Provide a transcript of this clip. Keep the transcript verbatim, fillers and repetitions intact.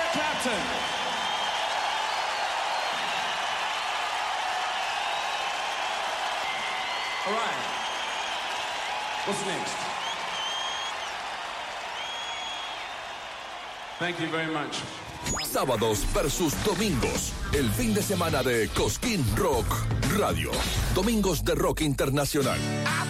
Clapton. All right. What's next? Thank you very much. Sábados versus domingos. El fin de semana de Cosquín Rock Radio. Domingos de rock internacional.